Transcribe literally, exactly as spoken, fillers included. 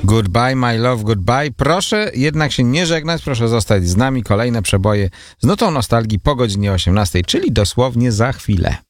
Goodbye, my love, goodbye. Proszę jednak się nie żegnać, proszę zostać z nami. Kolejne przeboje z nutą nostalgii po godzinie osiemnastej, czyli dosłownie za chwilę.